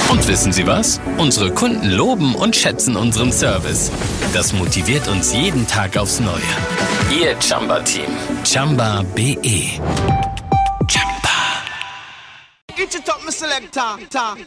Und wissen Sie was? Unsere Kunden loben und schätzen unseren Service. Das motiviert uns jeden Tag aufs Neue. Ihr Chumba-Team. Chumba BE. Chumba. Get your top, Mr. Selector.